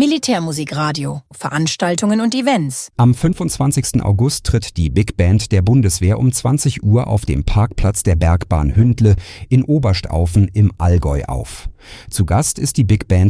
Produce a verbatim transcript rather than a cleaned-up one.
Militärmusikradio, Veranstaltungen und Events. Am fünfundzwanzigsten August tritt die Big Band der Bundeswehr um zwanzig Uhr auf dem Parkplatz der Bergbahn Hündle in Oberstaufen im Allgäu auf. Zu Gast ist die Big Band